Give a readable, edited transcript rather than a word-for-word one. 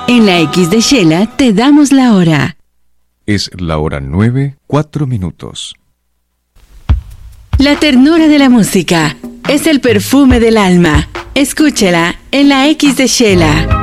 En la X de Shela te damos la hora. Es la hora 9:04. La ternura de la música es el perfume del alma. Escúchela en la X de Shela.